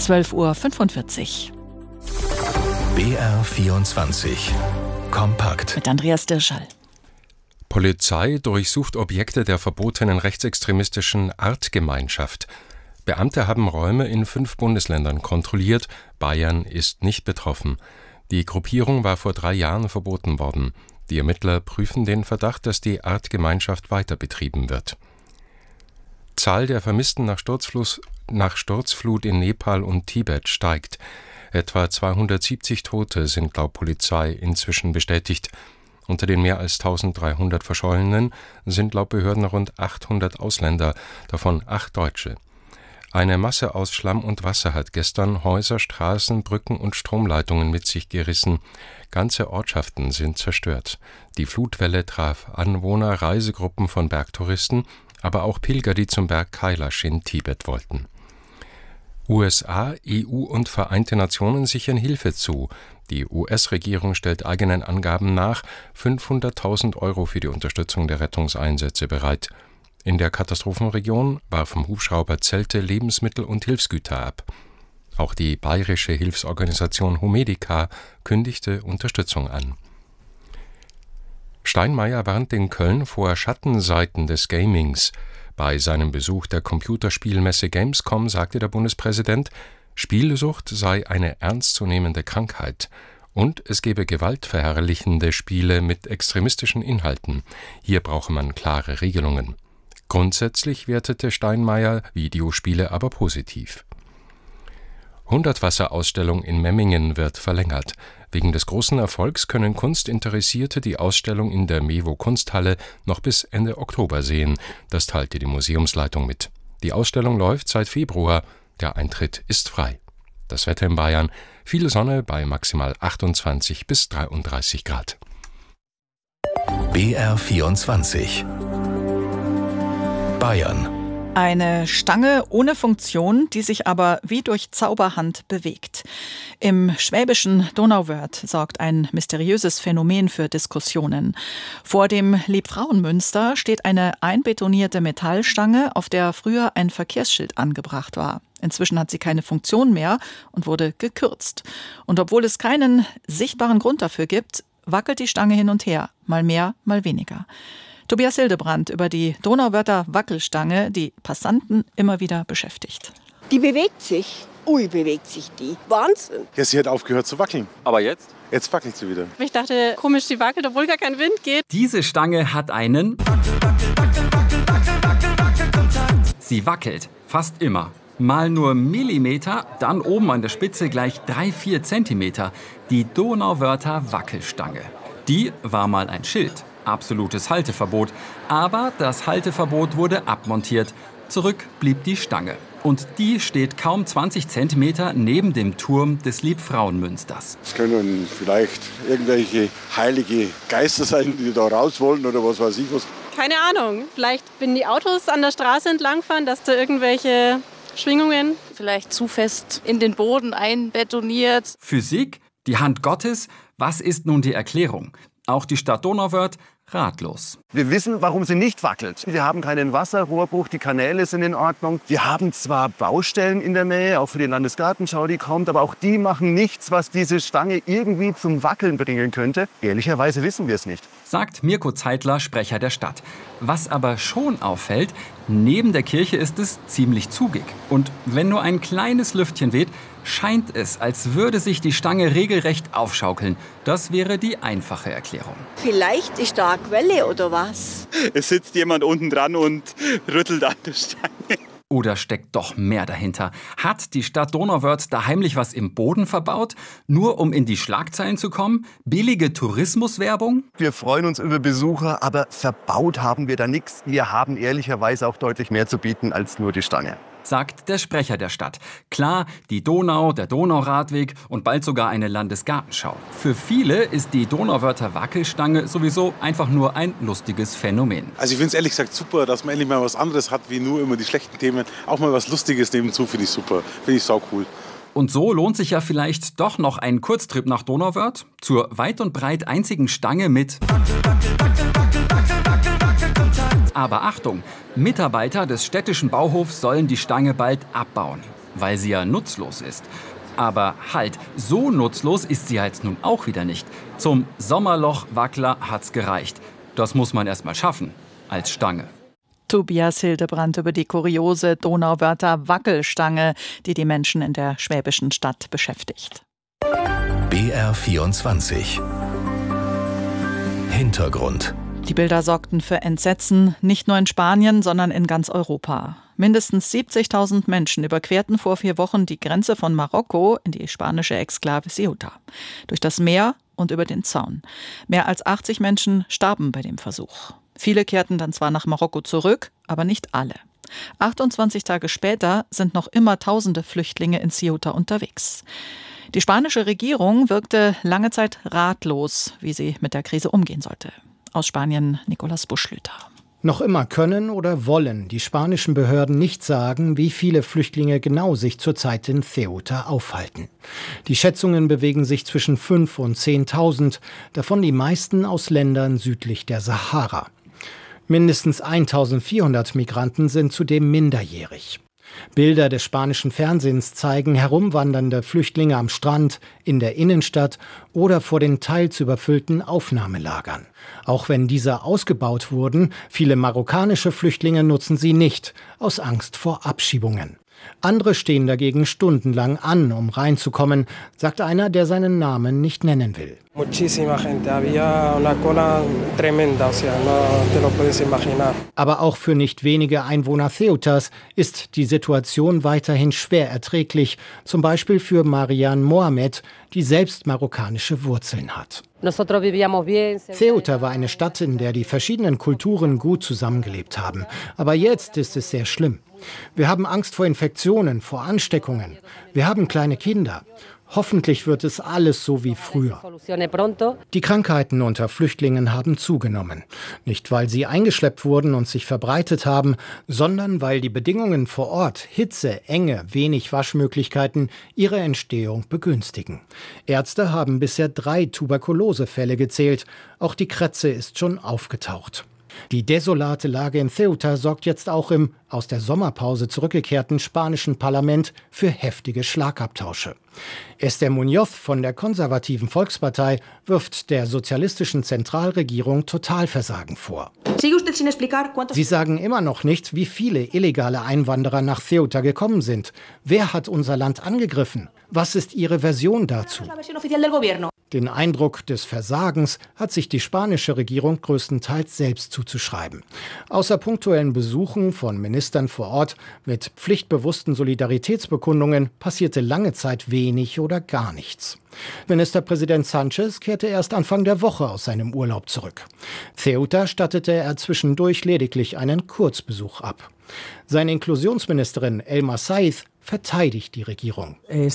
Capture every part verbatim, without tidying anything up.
zwölf Uhr fünfundvierzig. B R vierundzwanzig. Kompakt. Mit Andreas Dirschall. Polizei durchsucht Objekte der verbotenen rechtsextremistischen Artgemeinschaft. Beamte haben Räume in fünf Bundesländern kontrolliert. Bayern ist nicht betroffen. Die Gruppierung war vor drei Jahren verboten worden. Die Ermittler prüfen den Verdacht, dass die Artgemeinschaft weiter betrieben wird. Zahl der Vermissten nach Sturzfluss, nach Sturzflut in Nepal und Tibet steigt. Etwa zweihundertsiebzig Tote sind laut Polizei inzwischen bestätigt. Unter den mehr als eintausenddreihundert Verschollenen sind laut Behörden rund achthundert Ausländer, davon acht Deutsche. Eine Masse aus Schlamm und Wasser hat gestern Häuser, Straßen, Brücken und Stromleitungen mit sich gerissen. Ganze Ortschaften sind zerstört. Die Flutwelle traf Anwohner, Reisegruppen von Bergtouristen, aber auch Pilger, die zum Berg Kailash in Tibet wollten. U S A, E U und Vereinte Nationen sichern Hilfe zu. Die U S-Regierung stellt eigenen Angaben nach fünfhunderttausend Euro für die Unterstützung der Rettungseinsätze bereit. In der Katastrophenregion warfen Hubschrauber Zelte, Lebensmittel und Hilfsgüter ab. Auch die bayerische Hilfsorganisation Humedica kündigte Unterstützung an. Steinmeier warnt in Köln vor Schattenseiten des Gamings. Bei seinem Besuch der Computerspielmesse Gamescom sagte der Bundespräsident, Spielsucht sei eine ernstzunehmende Krankheit und es gebe gewaltverherrlichende Spiele mit extremistischen Inhalten. Hier brauche man klare Regelungen. Grundsätzlich wertete Steinmeier Videospiele aber positiv. Hundertwasser-Ausstellung in Memmingen wird verlängert. Wegen des großen Erfolgs können Kunstinteressierte die Ausstellung in der Mevo Kunsthalle noch bis Ende Oktober sehen. Das teilte die Museumsleitung mit. Die Ausstellung läuft seit Februar. Der Eintritt ist frei. Das Wetter in Bayern: viel Sonne bei maximal achtundzwanzig bis dreiunddreißig Grad. B R vierundzwanzig. Bayern. Eine Stange ohne Funktion, die sich aber wie durch Zauberhand bewegt. Im schwäbischen Donauwörth sorgt ein mysteriöses Phänomen für Diskussionen. Vor dem Liebfrauenmünster steht eine einbetonierte Metallstange, auf der früher ein Verkehrsschild angebracht war. Inzwischen hat sie keine Funktion mehr und wurde gekürzt. Und obwohl es keinen sichtbaren Grund dafür gibt, wackelt die Stange hin und her, mal mehr, mal weniger. Tobias Hildebrand über die Donauwörther Wackelstange, die Passanten immer wieder beschäftigt. Die bewegt sich. Ui, bewegt sich die. Wahnsinn. Ja, sie hat aufgehört zu wackeln. Aber jetzt? Jetzt wackelt sie wieder. Ich dachte, komisch, die wackelt, obwohl gar kein Wind geht. Diese Stange hat einen... Sie wackelt, fast immer. Mal nur Millimeter, dann oben an der Spitze gleich drei, vier Zentimeter. Die Donauwörther Wackelstange. Die war mal ein Schild. Absolutes Halteverbot. Aber das Halteverbot wurde abmontiert. Zurück blieb die Stange. Und die steht kaum zwanzig Zentimeter neben dem Turm des Liebfrauenmünsters. Es können vielleicht irgendwelche heilige Geister sein, die da raus wollen oder was weiß ich was. Keine Ahnung. Vielleicht, wenn die Autos an der Straße entlangfahren, dass da irgendwelche Schwingungen... Vielleicht zu fest in den Boden einbetoniert. Physik? Die Hand Gottes? Was ist nun die Erklärung? Auch die Stadt Donauwörth ratlos. Wir wissen, warum sie nicht wackelt. Wir haben keinen Wasserrohrbruch, die Kanäle sind in Ordnung. Wir haben zwar Baustellen in der Nähe, auch für die Landesgartenschau, die kommt, aber auch die machen nichts, was diese Stange irgendwie zum Wackeln bringen könnte. Ehrlicherweise wissen wir es nicht. Sagt Mirko Zeitler, Sprecher der Stadt. Was aber schon auffällt, neben der Kirche ist es ziemlich zugig. Und wenn nur ein kleines Lüftchen weht, scheint es, als würde sich die Stange regelrecht aufschaukeln. Das wäre die einfache Erklärung. Vielleicht ist da eine Quelle oder was? Es sitzt jemand unten dran und rüttelt an der Stange. Oder steckt doch mehr dahinter? Hat die Stadt Donauwörth da heimlich was im Boden verbaut? Nur um in die Schlagzeilen zu kommen? Billige Tourismuswerbung? Wir freuen uns über Besucher, aber verbaut haben wir da nichts. Wir haben ehrlicherweise auch deutlich mehr zu bieten als nur die Stange. Sagt der Sprecher der Stadt. Klar, die Donau, der Donauradweg und bald sogar eine Landesgartenschau. Für viele ist die Donauwörther Wackelstange sowieso einfach nur ein lustiges Phänomen. Also ich finde es ehrlich gesagt super, dass man endlich mal was anderes hat, wie nur immer die schlechten Themen. Auch mal was Lustiges nebenzu finde ich super. Finde ich sau cool. Und so lohnt sich ja vielleicht doch noch ein Kurztrip nach Donauwörth zur weit und breit einzigen Stange mit... Aber Achtung, Mitarbeiter des städtischen Bauhofs sollen die Stange bald abbauen. weil sie ja nutzlos ist. Aber halt, so nutzlos ist sie jetzt nun auch wieder nicht. Zum Sommerloch-Wackler hat's gereicht. Das muss man erst mal schaffen, als Stange. Tobias Hildebrandt über die kuriose Donauwörther Wackelstange, die die Menschen in der schwäbischen Stadt beschäftigt. B R vierundzwanzig Hintergrund. Die Bilder sorgten für Entsetzen, nicht nur in Spanien, sondern in ganz Europa. Mindestens siebzigtausend Menschen überquerten vor vier Wochen die Grenze von Marokko in die spanische Exklave Ceuta. Durch das Meer und über den Zaun. Mehr als achtzig Menschen starben bei dem Versuch. Viele kehrten dann zwar nach Marokko zurück, aber nicht alle. achtundzwanzig Tage später sind noch immer tausende Flüchtlinge in Ceuta unterwegs. Die spanische Regierung wirkte lange Zeit ratlos, wie sie mit der Krise umgehen sollte. Aus Spanien Nicolas Buschlüter. Noch immer können oder wollen die spanischen Behörden nicht sagen, wie viele Flüchtlinge genau sich zurzeit in Ceuta aufhalten. Die Schätzungen bewegen sich zwischen fünf und zehntausend, davon die meisten aus Ländern südlich der Sahara. Mindestens eintausendvierhundert Migranten sind zudem minderjährig. Bilder des spanischen Fernsehens zeigen herumwandernde Flüchtlinge am Strand, in der Innenstadt oder vor den teils überfüllten Aufnahmelagern. Auch wenn diese ausgebaut wurden, viele marokkanische Flüchtlinge nutzen sie nicht, aus Angst vor Abschiebungen. Andere stehen dagegen stundenlang an, um reinzukommen, sagt einer, der seinen Namen nicht nennen will. Aber auch für nicht wenige Einwohner Ceutas ist die Situation weiterhin schwer erträglich, zum Beispiel für Marian Mohamed, die selbst marokkanische Wurzeln hat. Ceuta war eine Stadt, in der die verschiedenen Kulturen gut zusammengelebt haben. Aber jetzt ist es sehr schlimm. Wir haben Angst vor Infektionen, vor Ansteckungen. Wir haben kleine Kinder. Hoffentlich wird es alles so wie früher. Die Krankheiten unter Flüchtlingen haben zugenommen. Nicht, weil sie eingeschleppt wurden und sich verbreitet haben, sondern weil die Bedingungen vor Ort, Hitze, Enge, wenig Waschmöglichkeiten, ihre Entstehung begünstigen. Ärzte haben bisher drei Tuberkulosefälle gezählt. Auch die Krätze ist schon aufgetaucht. Die desolate Lage in Ceuta sorgt jetzt auch im aus der Sommerpause zurückgekehrten spanischen Parlament für heftige Schlagabtausche. Esther Muñoz von der konservativen Volkspartei wirft der sozialistischen Zentralregierung Totalversagen vor. Sie sagen immer noch nicht, wie viele illegale Einwanderer nach Ceuta gekommen sind. Wer hat unser Land angegriffen? Was ist Ihre Version dazu? Den Eindruck des Versagens hat sich die spanische Regierung größtenteils selbst zuzuschreiben. Außer punktuellen Besuchen von Ministern vor Ort mit pflichtbewussten Solidaritätsbekundungen passierte lange Zeit wenig oder gar nichts. Ministerpräsident Sánchez kehrte erst Anfang der Woche aus seinem Urlaub zurück. Ceuta stattete er zwischendurch lediglich einen Kurzbesuch ab. Seine Inklusionsministerin Elma Saiz verteidigt die Regierung.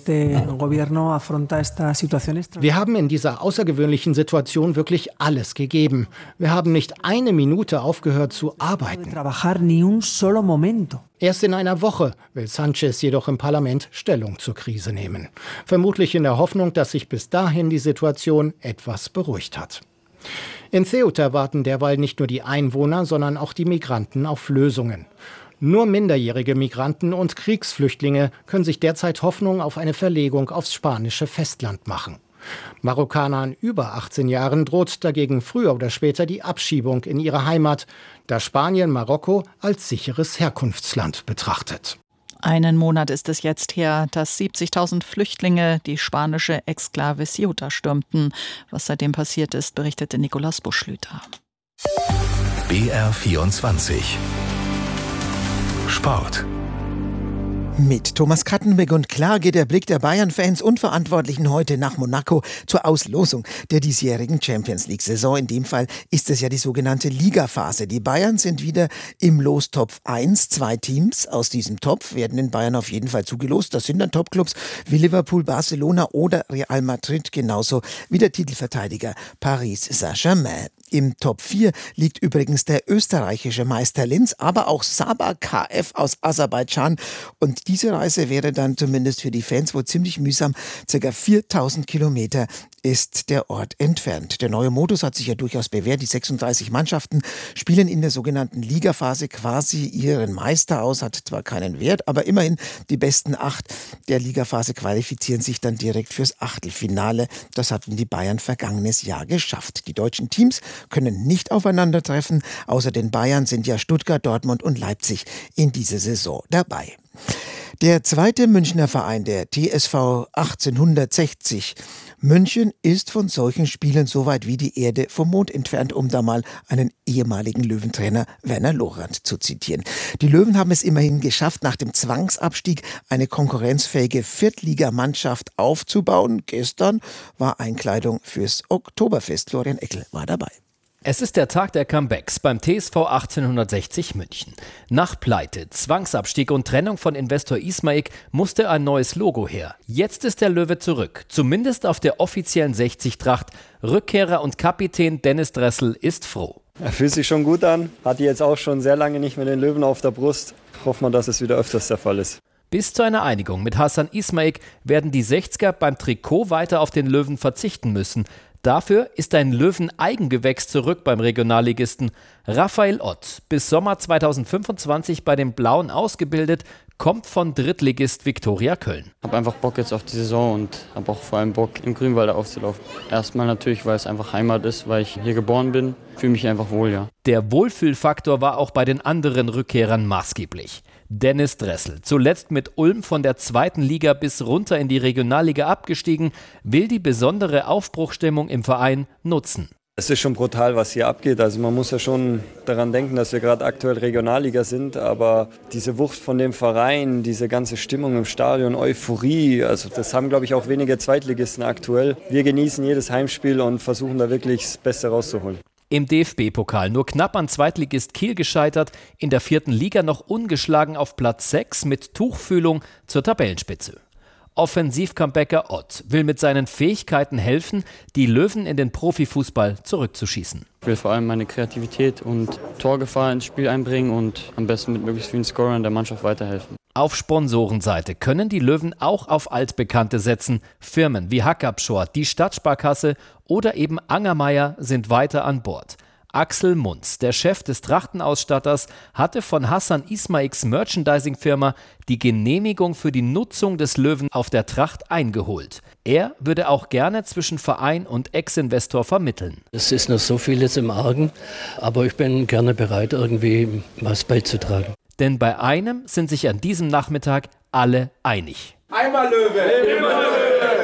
Wir haben in dieser außergewöhnlichen Situation wirklich alles gegeben. Wir haben nicht eine Minute aufgehört zu arbeiten. Erst in einer Woche will Sánchez jedoch im Parlament Stellung zur Krise nehmen. Vermutlich in der Hoffnung, dass sich bis dahin die Situation etwas beruhigt hat. In Ceuta warten derweil nicht nur die Einwohner, sondern auch die Migranten auf Lösungen. Nur minderjährige Migranten und Kriegsflüchtlinge können sich derzeit Hoffnung auf eine Verlegung aufs spanische Festland machen. Marokkanern über achtzehn Jahren droht dagegen früher oder später die Abschiebung in ihre Heimat, da Spanien Marokko als sicheres Herkunftsland betrachtet. Einen Monat ist es jetzt her, dass siebzigtausend Flüchtlinge die spanische Exklave Ceuta stürmten. Was seitdem passiert ist, berichtete Nicolas Buschlüter. B R vierundzwanzig Sport. Mit Thomas Kattenbeck und klar geht der Blick der Bayern-Fans und Verantwortlichen heute nach Monaco zur Auslosung der diesjährigen Champions-League-Saison. In dem Fall ist es ja die sogenannte Ligaphase. Die Bayern sind wieder im Lostopf eins. Zwei Teams aus diesem Topf werden in Bayern auf jeden Fall zugelost. Das sind dann Topclubs wie Liverpool, Barcelona oder Real Madrid, genauso wie der Titelverteidiger Paris Saint-Germain. Im Top vier liegt übrigens der österreichische Meister Linz, aber auch Sabah K F aus Aserbaidschan. Und diese Reise wäre dann zumindest für die Fans wohl ziemlich mühsam. Circa viertausend Kilometer ist der Ort entfernt. Der neue Modus hat sich ja durchaus bewährt. Die sechsunddreißig Mannschaften spielen in der sogenannten Ligaphase quasi ihren Meister aus. Hat zwar keinen Wert, aber immerhin die besten acht der Ligaphase qualifizieren sich dann direkt fürs Achtelfinale. Das hatten die Bayern vergangenes Jahr geschafft. Die deutschen Teams können nicht aufeinandertreffen. Außer den Bayern sind ja Stuttgart, Dortmund und Leipzig in dieser Saison dabei. Der zweite Münchner Verein, der T S V achtzehnhundertsechzig München, ist von solchen Spielen so weit wie die Erde vom Mond entfernt, um da mal einen ehemaligen Löwentrainer Werner Lorand zu zitieren. Die Löwen haben es immerhin geschafft, nach dem Zwangsabstieg eine konkurrenzfähige Viertligamannschaft aufzubauen. Gestern war Einkleidung fürs Oktoberfest. Florian Eckel war dabei. Es ist der Tag der Comebacks beim T S V achtzehnhundertsechzig München. Nach Pleite, Zwangsabstieg und Trennung von Investor Ismaik musste ein neues Logo her. Jetzt ist der Löwe zurück, zumindest auf der offiziellen sechzig-Tracht. Rückkehrer und Kapitän Dennis Dressel ist froh. Er fühlt sich schon gut an, hatte jetzt auch schon sehr lange nicht mehr den Löwen auf der Brust. Hoffen wir, dass es wieder öfters der Fall ist. Bis zu einer Einigung mit Hassan Ismaik werden die sechziger beim Trikot weiter auf den Löwen verzichten müssen. Dafür ist ein Löwen-Eigengewächs zurück beim Regionalligisten. Raphael Ott, bis Sommer zweitausendfünfundzwanzig bei den Blauen ausgebildet, kommt von Drittligist Viktoria Köln. Ich habe einfach Bock jetzt auf die Saison und habe auch vor allem Bock, im Grünwalder aufzulaufen. Erstmal natürlich, weil es einfach Heimat ist, weil ich hier geboren bin. Fühle mich einfach wohl, ja. Der Wohlfühlfaktor war auch bei den anderen Rückkehrern maßgeblich. Dennis Dressel, zuletzt mit Ulm von der zweiten Liga bis runter in die Regionalliga abgestiegen, will die besondere Aufbruchstimmung im Verein nutzen. Es ist schon brutal, was hier abgeht. Also man muss ja schon daran denken, dass wir gerade aktuell Regionalliga sind. Aber diese Wucht von dem Verein, diese ganze Stimmung im Stadion, Euphorie, also das haben, glaube ich, auch wenige Zweitligisten aktuell. Wir genießen jedes Heimspiel und versuchen da wirklich das Beste rauszuholen. Im D F B-Pokal nur knapp an Zweitligist Kiel gescheitert, in der vierten Liga noch ungeschlagen auf Platz sechs mit Tuchfühlung zur Tabellenspitze. Offensiv-Comebacker Ott will mit seinen Fähigkeiten helfen, die Löwen in den Profifußball zurückzuschießen. Ich will vor allem meine Kreativität und Torgefahr ins Spiel einbringen und am besten mit möglichst vielen Scorern der Mannschaft weiterhelfen. Auf Sponsorenseite können die Löwen auch auf Altbekannte setzen. Firmen wie Hackabschor, die Stadtsparkasse oder eben Angermeier sind weiter an Bord. Axel Munz, der Chef des Trachtenausstatters, hatte von Hassan Ismaiks Merchandising-Firma die Genehmigung für die Nutzung des Löwen auf der Tracht eingeholt. Er würde auch gerne zwischen Verein und Ex-Investor vermitteln. Es ist noch so vieles im Argen, aber ich bin gerne bereit, irgendwie was beizutragen. Denn bei einem sind sich an diesem Nachmittag alle einig. Einmal Löwe, immer Löwe!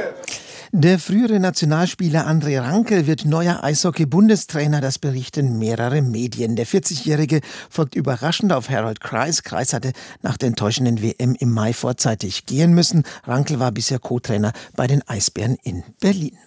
Der frühere Nationalspieler André Rankel wird neuer Eishockey-Bundestrainer, das berichten mehrere Medien. Der vierzigjährige folgt überraschend auf Harold Kreis. Kreis hatte nach der enttäuschenden W M im Mai vorzeitig gehen müssen. Rankel war bisher Co-Trainer bei den Eisbären in Berlin.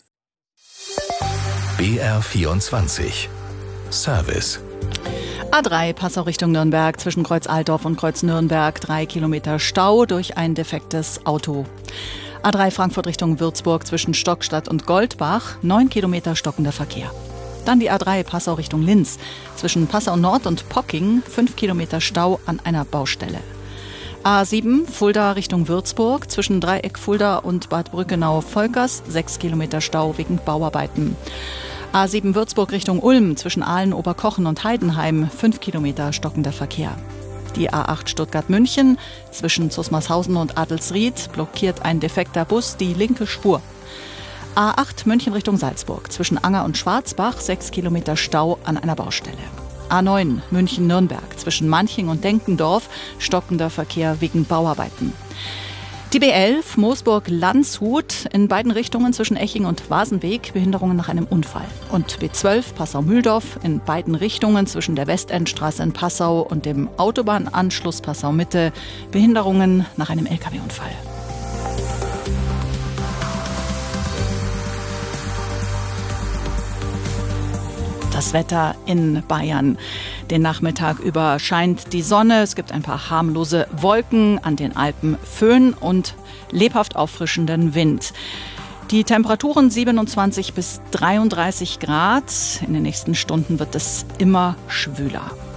B R vierundzwanzig Service. A drei Passau Richtung Nürnberg zwischen Kreuz Altdorf und Kreuz Nürnberg. Drei Kilometer Stau durch ein defektes Auto. A drei Frankfurt Richtung Würzburg zwischen Stockstadt und Goldbach. Neun Kilometer stockender Verkehr. Dann die A drei Passau Richtung Linz zwischen Passau Nord und Pocking. Fünf Kilometer Stau an einer Baustelle. A sieben Fulda Richtung Würzburg zwischen Dreieck Fulda und Bad Brückenau-Volkers. Sechs Kilometer Stau wegen Bauarbeiten. A sieben Würzburg Richtung Ulm zwischen Aalen, Oberkochen und Heidenheim, fünf Kilometer stockender Verkehr. Die A acht Stuttgart-München zwischen Zusmarshausen und Adelsried blockiert ein defekter Bus die linke Spur. A acht München Richtung Salzburg zwischen Anger und Schwarzbach, sechs Kilometer Stau an einer Baustelle. A neun München-Nürnberg zwischen Manching und Denkendorf, stockender Verkehr wegen Bauarbeiten. Die B elf Moosburg-Landshut in beiden Richtungen zwischen Eching und Wasenweg, Behinderungen nach einem Unfall. Und B zwölf Passau-Mühldorf in beiden Richtungen zwischen der Westendstraße in Passau und dem Autobahnanschluss Passau-Mitte, Behinderungen nach einem L K W-Unfall. Das Wetter in Bayern. Den Nachmittag über scheint die Sonne. Es gibt ein paar harmlose Wolken, an den Alpen Föhn und lebhaft auffrischenden Wind. Die Temperaturen siebenundzwanzig bis dreiunddreißig Grad. In den nächsten Stunden wird es immer schwüler.